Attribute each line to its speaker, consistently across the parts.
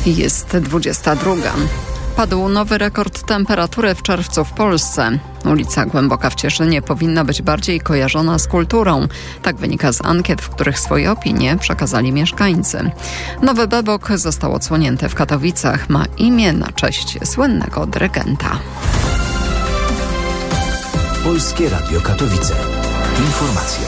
Speaker 1: Jest 22. Padł nowy rekord temperatury w czerwcu w Polsce. Ulica Głęboka w Cieszynie powinna być bardziej kojarzona z kulturą. Tak wynika z ankiet, w których swoje opinie przekazali mieszkańcy. Nowy bebok został odsłonięty w Katowicach. Ma imię na cześć słynnego dyrygenta.
Speaker 2: Polskie Radio Katowice. Informacje.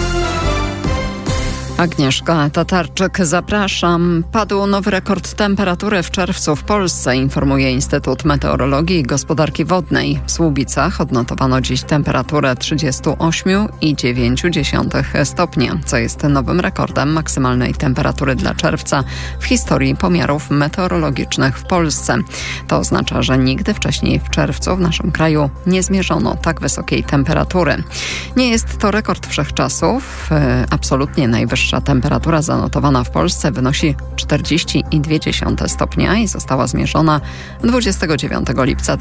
Speaker 1: Agnieszka Tatarczyk, zapraszam. Padł nowy rekord temperatury w czerwcu w Polsce, informuje Instytut Meteorologii i Gospodarki Wodnej. W Słubicach odnotowano dziś temperaturę 38,9 stopnia, co jest nowym rekordem maksymalnej temperatury dla czerwca w historii pomiarów meteorologicznych w Polsce. To oznacza, że nigdy wcześniej w czerwcu w naszym kraju nie zmierzono tak wysokiej temperatury. Nie jest to rekord wszechczasów. Absolutnie najwyższa temperatura zanotowana w Polsce wynosi 40,2 stopnia i została zmierzona 29 lipca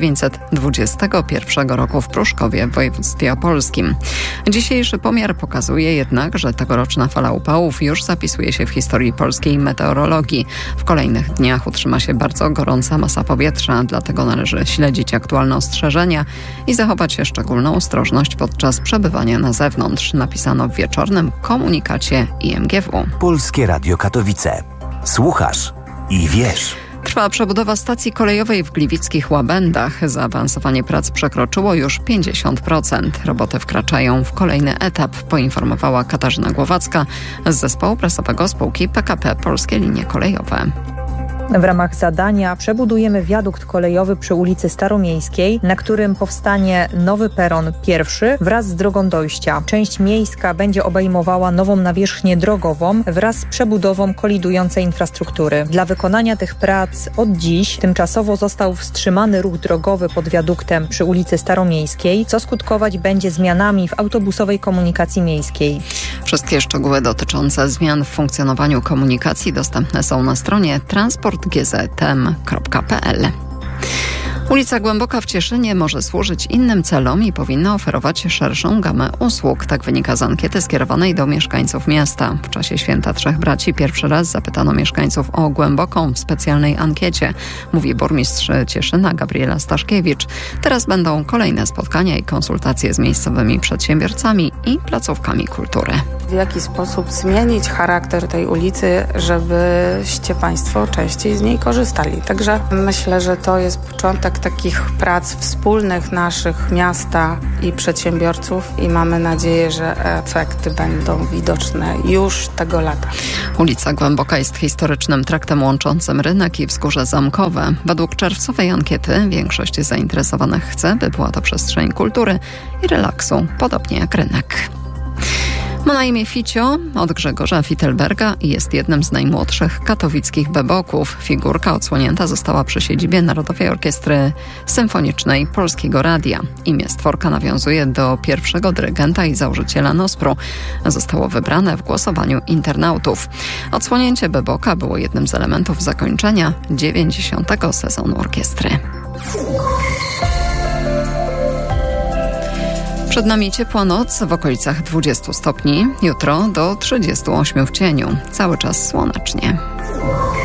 Speaker 1: 1921 roku w Pruszkowie w województwie opolskim. Dzisiejszy pomiar pokazuje jednak, że tegoroczna fala upałów już zapisuje się w historii polskiej meteorologii. W kolejnych dniach utrzyma się bardzo gorąca masa powietrza, dlatego należy śledzić aktualne ostrzeżenia i zachować się szczególną ostrożność podczas przebywania na zewnątrz, napisano w wieczornym komunikacie IMGW.
Speaker 2: Polskie Radio Katowice. Słuchasz i wiesz.
Speaker 1: Trwa przebudowa stacji kolejowej w gliwickich Łabędach. Zaawansowanie prac przekroczyło już 50%. Roboty wkraczają w kolejny etap, poinformowała Katarzyna Głowacka z zespołu prasowego spółki PKP Polskie Linie Kolejowe.
Speaker 3: W ramach zadania przebudujemy wiadukt kolejowy przy ulicy Staromiejskiej, na którym powstanie nowy peron pierwszy wraz z drogą dojścia. Część miejska będzie obejmowała nową nawierzchnię drogową wraz z przebudową kolidującej infrastruktury. Dla wykonania tych prac od dziś tymczasowo został wstrzymany ruch drogowy pod wiaduktem przy ulicy Staromiejskiej, co skutkować będzie zmianami w autobusowej komunikacji miejskiej.
Speaker 1: Wszystkie szczegóły dotyczące zmian w funkcjonowaniu komunikacji dostępne są na stronie transportgzm.pl. Ulica Głęboka w Cieszynie może służyć innym celom i powinna oferować szerszą gamę usług. Tak wynika z ankiety skierowanej do mieszkańców miasta. W czasie Święta Trzech Braci pierwszy raz zapytano mieszkańców o Głęboką w specjalnej ankiecie, mówi burmistrz Cieszyna Gabriela Staszkiewicz. Teraz będą kolejne spotkania i konsultacje z miejscowymi przedsiębiorcami i placówkami kultury.
Speaker 4: W jaki sposób zmienić charakter tej ulicy, żebyście Państwo częściej z niej korzystali. Także myślę, że to jest początek takich prac wspólnych naszych miasta i przedsiębiorców i mamy nadzieję, że efekty będą widoczne już tego lata.
Speaker 1: Ulica Głęboka jest historycznym traktem łączącym rynek i Wzgórze Zamkowe. Według czerwcowej ankiety większość zainteresowanych chce, by była to przestrzeń kultury i relaksu, podobnie jak rynek. Ma na imię Ficio, od Grzegorza Fittelberga i jest jednym z najmłodszych katowickich beboków. Figurka odsłonięta została przy siedzibie Narodowej Orkiestry Symfonicznej Polskiego Radia. Imię stworka nawiązuje do pierwszego dyrygenta i założyciela Nospru. Zostało wybrane w głosowaniu internautów. Odsłonięcie beboka było jednym z elementów zakończenia 90. sezonu orkiestry. Przed nami ciepła noc w okolicach 20 stopni, jutro do 38 w cieniu. Cały czas słonecznie.